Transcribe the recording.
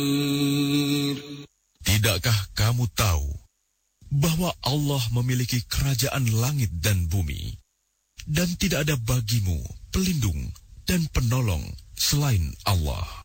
Tidakkah kamu tahu bahwa Allah memiliki kerajaan langit dan bumi, dan tidak ada bagimu pelindung dan penolong selain Allah?